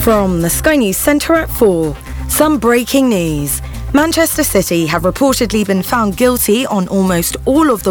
From the Sky News Centre at 4, some breaking news. Manchester City have reportedly been found guilty on almost all of the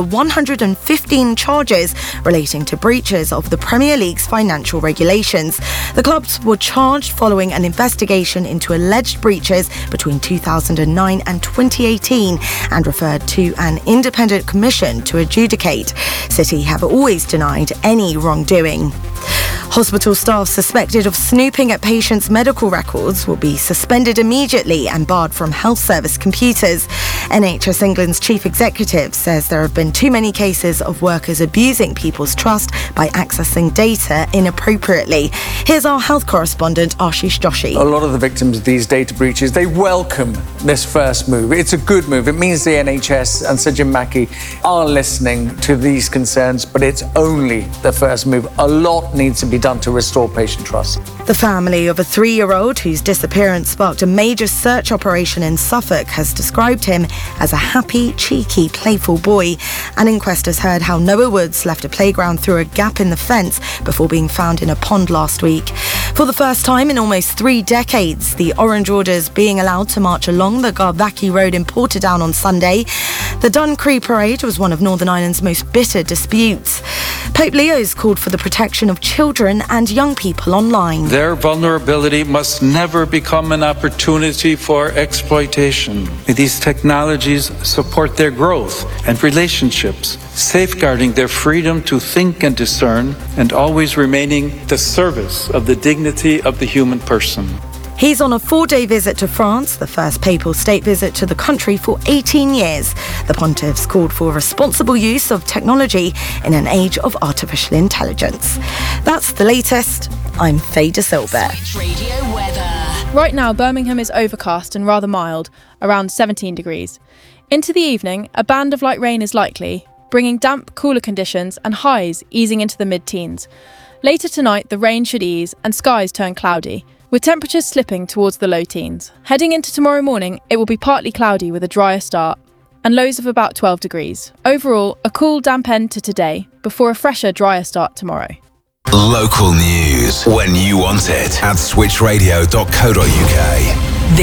115 charges relating to breaches of the Premier League's financial regulations. The clubs were charged following an investigation into alleged breaches between 2009 and 2018 and referred to an independent commission to adjudicate. City have always denied any wrongdoing. Hospital staff suspected of snooping at patients' medical records will be suspended immediately and barred from health service computers. NHS England's chief executive says there have been too many cases of workers abusing people's trust by accessing data inappropriately. Here's our health correspondent, Ashish Joshi. A lot of the victims of these data breaches, they welcome this first move. It's a good move. It means the NHS and Sir Jim Mackey are listening to these concerns, but it's only the first move. A lot needs to be done to restore patient trust. The family of a 3-year-old whose disappearance sparked a major search operation in Suffolk has described him as a happy, cheeky, playful boy. An inquest has heard how Noah Woods left a playground through a gap in the fence before being found in a pond last week. For the first time in almost 3 decades, the Orange Orders being allowed to march along the Garbacki Road in Portadown on Sunday. The Dunkery Parade was one of Northern Ireland's most bitter disputes. Pope Leo's called for the protection of children and young people online. Their vulnerability must never become an opportunity for exploitation. These technologies support their growth and relationships, safeguarding their freedom to think and discern, and always remaining the service of the dignity of the human person. He's on a 4-day visit to France, the first papal state visit to the country for 18 years. The pontiffs called for responsible use of technology in an age of artificial intelligence. That's the latest. I'm Faye De Silva. Radio weather. Right now, Birmingham is overcast and rather mild, around 17 degrees. Into the evening, a band of light rain is likely, bringing damp, cooler conditions and highs easing into the mid-teens. Later tonight, the rain should ease and skies turn cloudy, with temperatures slipping towards the low teens. Heading into tomorrow morning, it will be partly cloudy with a drier start and lows of about 12 degrees. Overall, a cool, damp end to today before a fresher, drier start tomorrow. Local news when you want it at switchradio.co.uk.